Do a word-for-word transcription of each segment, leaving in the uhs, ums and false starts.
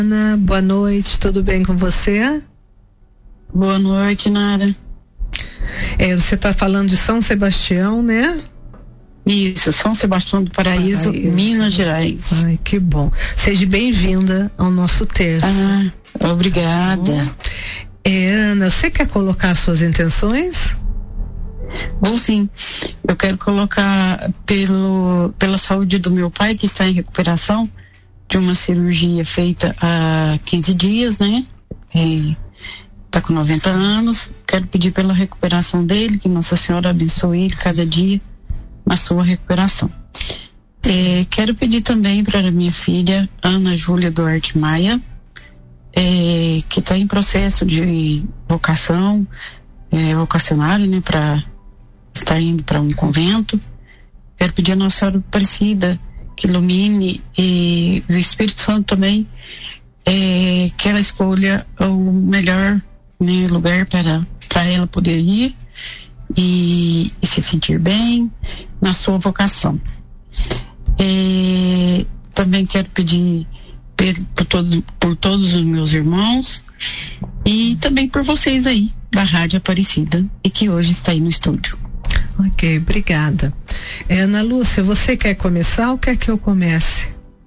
Ana, boa noite, tudo bem com você? Boa noite, Nara. É, você está falando de São Sebastião, né? Isso, São Sebastião do Paraíso, Paraíso, Minas Gerais. Ai, que bom. Seja bem-vinda ao nosso terço. Ah, obrigada. Tá, é, Ana, você quer colocar suas intenções? Vou sim. Eu quero colocar pelo, pela saúde do meu pai, que está em recuperação de uma cirurgia feita há quinze dias, né? Está com noventa anos. Quero pedir pela recuperação dele, que Nossa Senhora abençoe ele cada dia na sua recuperação. É, quero pedir também para a minha filha, Ana Júlia Duarte Maia, é, que está em processo de vocação, é, vocacionário, né, para estar indo para um convento. Quero pedir a Nossa Senhora Aparecida que ilumine, e o Espírito Santo também, é, que ela escolha o melhor, né, lugar para, para ela poder ir e, e se sentir bem na sua vocação. É, também quero pedir por, por, todo, por todos os meus irmãos e também por vocês aí da Rádio Aparecida e que hoje está aí no estúdio. Ok, obrigada. É, Ana Lúcia, você quer começar ou quer que eu comece?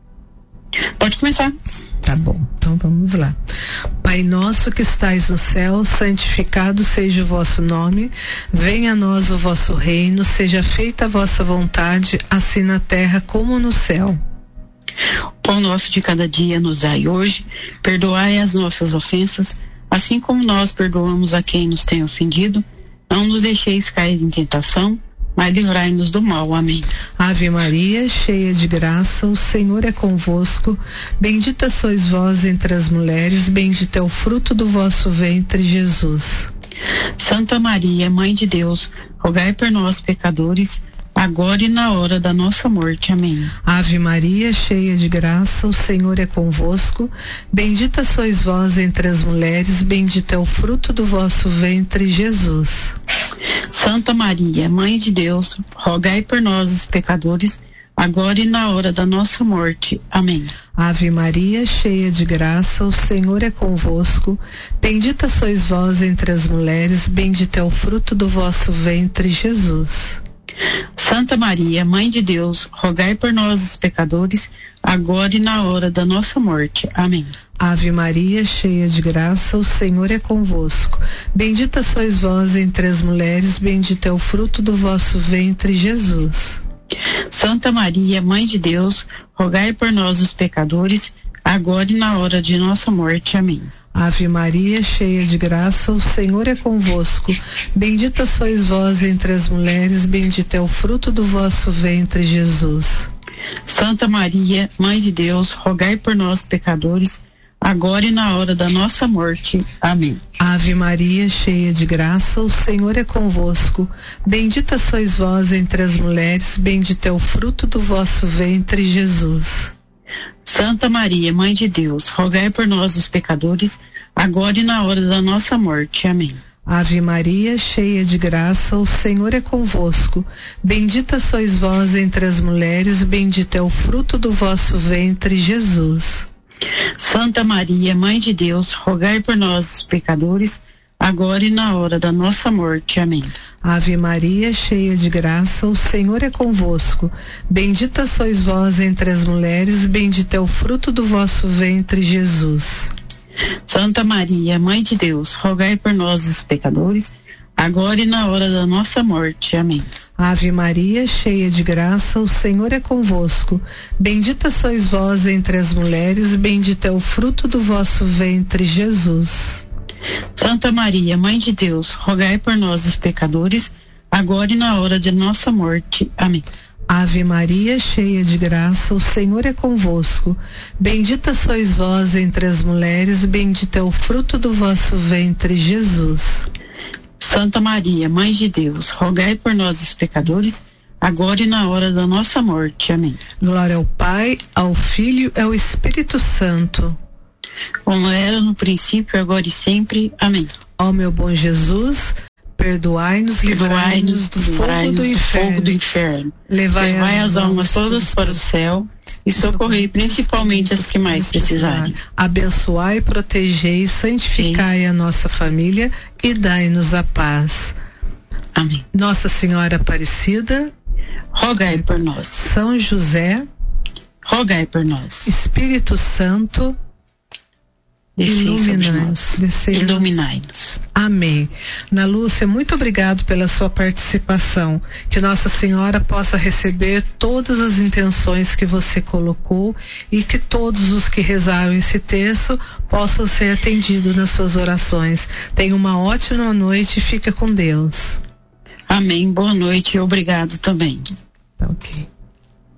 Pode começar. Tá bom, então vamos lá. Pai nosso que estais no céu, santificado seja o vosso nome, venha a nós o vosso reino, seja feita a vossa vontade, assim na terra como no céu. O pão nosso de cada dia nos dai hoje, perdoai as nossas ofensas, assim como nós perdoamos a quem nos tem ofendido. Não nos deixeis cair em tentação, mas livrai-nos do mal. Amém. Ave Maria, cheia de graça, o Senhor é convosco. Bendita sois vós entre as mulheres, bendito é o fruto do vosso ventre, Jesus. Santa Maria, Mãe de Deus, rogai por nós, pecadores, agora e na hora da nossa morte. Amém. Ave Maria, cheia de graça, o Senhor é convosco. Bendita sois vós entre as mulheres, bendito é o fruto do vosso ventre, Jesus. Santa Maria, Mãe de Deus, rogai por nós, os pecadores, agora e na hora da nossa morte. Amém. Ave Maria, cheia de graça, o Senhor é convosco. Bendita sois vós entre as mulheres, bendito é o fruto do vosso ventre, Jesus. Santa Maria, Mãe de Deus, rogai por nós, os pecadores, agora e na hora da nossa morte. Amém. Ave Maria, cheia de graça, o Senhor é convosco. Bendita sois vós entre as mulheres, bendito é o fruto do vosso ventre, Jesus. Santa Maria, Mãe de Deus, rogai por nós, os pecadores, agora e na hora de nossa morte. Amém. Ave Maria, cheia de graça, o Senhor é convosco. Bendita sois vós entre as mulheres, bendito é o fruto do vosso ventre, Jesus. Santa Maria, Mãe de Deus, rogai por nós, pecadores, agora e na hora da nossa morte. Amém. Ave Maria, cheia de graça, o Senhor é convosco. Bendita sois vós entre as mulheres, bendito é o fruto do vosso ventre, Jesus. Santa Maria, Mãe de Deus, rogai por nós, os pecadores, agora e na hora da nossa morte. Amém. Ave Maria, cheia de graça, o Senhor é convosco. Bendita sois vós entre as mulheres, bendito é o fruto do vosso ventre, Jesus. Santa Maria, Mãe de Deus, rogai por nós, os pecadores, agora e na hora da nossa morte. Amém. Ave Maria, cheia de graça, o Senhor é convosco. Bendita sois vós entre as mulheres, bendito é o fruto do vosso ventre, Jesus. Santa Maria, Mãe de Deus, rogai por nós, os pecadores, agora e na hora da nossa morte. Amém. Ave Maria, cheia de graça, o Senhor é convosco. Bendita sois vós entre as mulheres, bendito é o fruto do vosso ventre, Jesus. Santa Maria, Mãe de Deus, rogai por nós, os pecadores, agora e na hora de nossa morte. Amém. Ave Maria, cheia de graça, o Senhor é convosco. Bendita sois vós entre as mulheres, bendito é o fruto do vosso ventre, Jesus. Santa Maria, Mãe de Deus, rogai por nós, os pecadores, agora e na hora da nossa morte. Amém. Glória ao Pai, ao Filho e ao Espírito Santo. Como era no princípio, agora e sempre. Amém. Ó meu bom Jesus, perdoai-nos, livrai-nos do, fogo do, do fogo do inferno. Levai, Levai as almas todas para o céu e socorrei principalmente as que mais precisarem. Abençoai, protegei, santificai Sim. a nossa família e dai-nos a paz. Amém. Nossa Senhora Aparecida, rogai por nós. São José, rogai por nós. Espírito Santo, iluminai-nos. Iluminai-nos. Amém. Ana Lúcia, muito obrigado pela sua participação. Que Nossa Senhora possa receber todas as intenções que você colocou e que todos os que rezaram esse texto possam ser atendidos nas suas orações. Tenha uma ótima noite e fica com Deus. Amém. Boa noite e obrigado também. Tá ok.